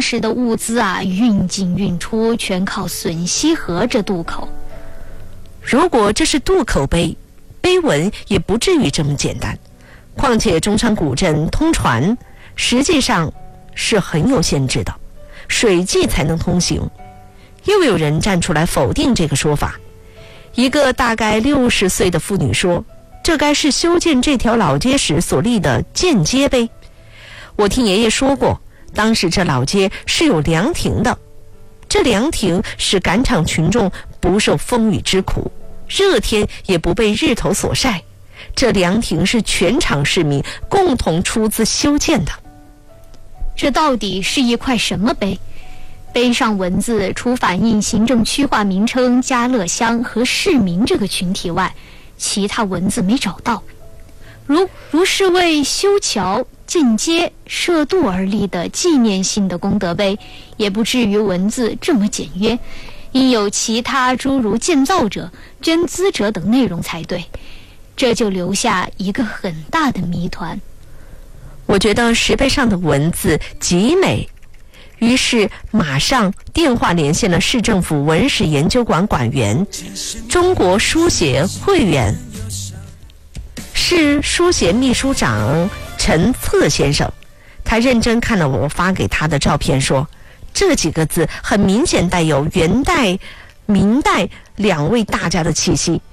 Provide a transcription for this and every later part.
时的物资啊，运进运出全靠吮吸河这渡口。 如果这是渡口碑，碑文也不至于这么简单。况且中山古镇通船实际上是很有限制的，水际才能通行。又有人站出来否定这个说法。一个大概60岁的妇女说，这该是修建这条老街时所立的建街碑。我听爷爷说过，当时这老街是有凉亭的，这凉亭使赶场群众不受风雨之苦，热天也不被日头所晒。这凉亭是全场市民共同出资修建的。 这到底是一块什么碑？碑上文字除反映行政区划名称嘉乐乡和市民这个群体外，其他文字没找到。如是为修桥、建街、设渡而立的纪念性的功德碑，也不至于文字这么简约，应有其他诸如建造者、捐资者等内容才对。这就留下一个很大的谜团。 我觉得石碑上的文字极美，于是马上电话连线了市政府文史研究馆馆员、中国书协会员、市书协秘书长陈策先生。他认真看了我发给他的照片，说这几个字很明显带有元代、明代两位大家的气息，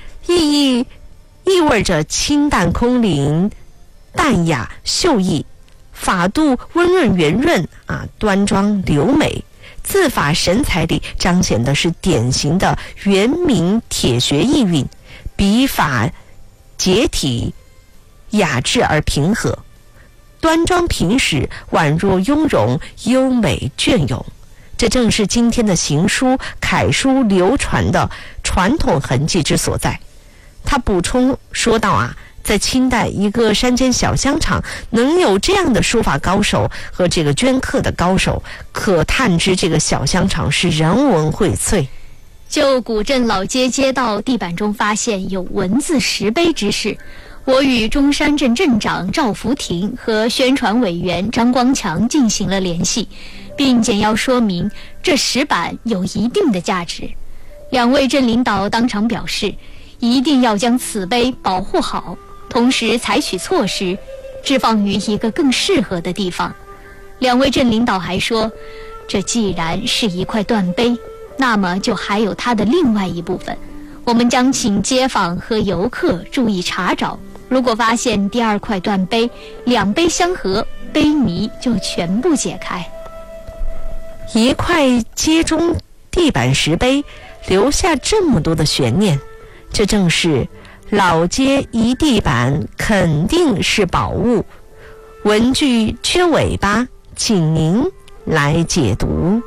意味着清淡空灵、淡雅秀逸，法度温润圆润啊，端庄流美，字法神采里彰显的是典型的元明铁学意蕴，笔法结体雅致而平和，端庄平实，宛若雍容，优美隽永。这正是今天的行书、楷书流传的传统痕迹之所在。他补充说道啊，在清代一个山间小香厂能有这样的书法高手和这个镌刻的高手，可探知这个小香厂是人文荟萃。 就古镇老街街道地板中发现有文字石碑之事，我与中山镇镇长赵福亭和宣传委员张光强进行了联系，并简要说明这石板有一定的价值。两位镇领导当场表示，一定要将此碑保护好，同时采取措施置放于一个更适合的地方。两位镇领导还说，这既然是一块断碑，那么就还有它的另外一部分，我们将请街坊和游客注意查找，如果发现第二块断碑，两碑相合，碑谜就全部解开。 一块街中地板石碑留下这么多的悬念，这正是老街一地板肯定是宝物。文具缺尾巴，请您来解读。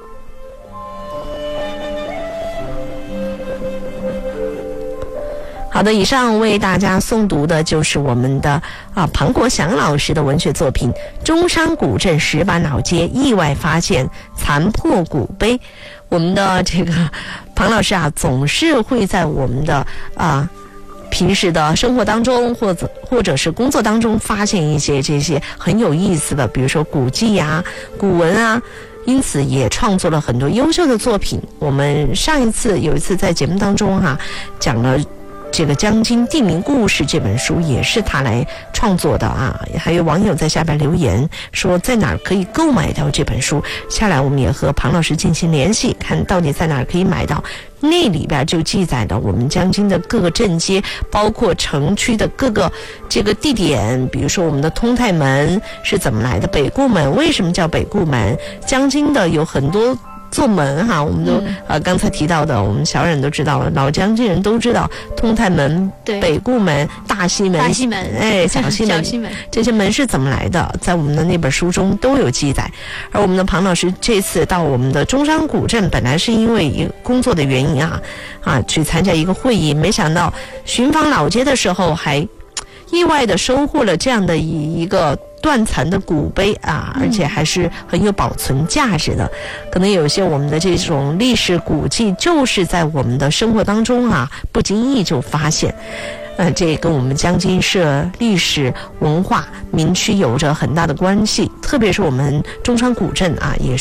好的，以上为大家诵读的就是我们的庞国祥老师的文学作品《中山古镇石板老街意外发现残破古碑》。我们的这个庞老师总是会在我们的平时的生活当中或者是工作当中发现一些这些很有意思的，比如说古迹古文因此也创作了很多优秀的作品。我们有一次在节目当中讲了这个《江津地名故事》这本书，也是他来创作的还有网友在下边留言说在哪儿可以购买到这本书。下来我们也和庞老师进行联系，看到底在哪儿可以买到。那里边就记载了我们江津的各个镇街，包括城区的各个这个地点，比如说我们的通泰门是怎么来的，北固门为什么叫北固门，江津的有很多座门我们都刚才提到的，我们小人都知道了，老江津人都知道通泰门、北固门、大西门、小西门这些门是怎么来的，在我们的那本书中都有记载。而我们的庞老师这次到我们的中山古镇，本来是因为一个工作的原因去参加一个会议，没想到寻访老街的时候还意外的收获了这样的一个断残的古碑而且还是很有保存价值的。可能有些我们的这种历史古迹就是在我们的生活当中不经意就发现。这跟我们江津市历史文化民区有着很大的关系，特别是我们中山古镇也